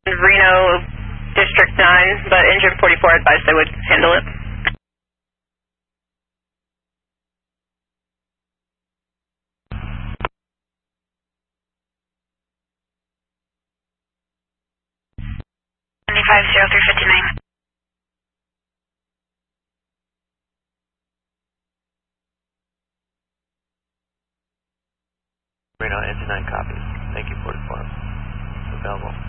Reno District 9, but Engine 44 advised they would handle it. Reno, Engine 9 copies. Thank you, 44. Available.